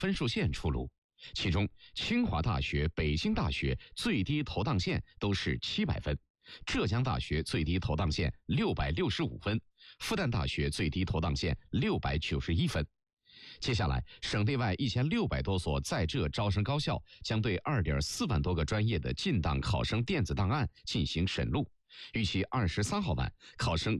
分数线出炉。其中，清华大学、北京大学最低投档线都是700分，浙江大学最低投档线665分，复旦大学最低投档线691分。接下来，省内外1600多所在浙招生高校将对2.4万多个专业的进档考生电子档案进行审录，预计23号晚，考生